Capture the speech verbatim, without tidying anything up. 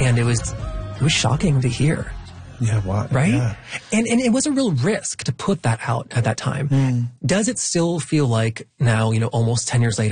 And it was, it was shocking to hear. Yeah, wow. Right? Yeah. And and it was a real risk to put that out at that time. Mm. Does it still feel like now, you know, almost ten years later,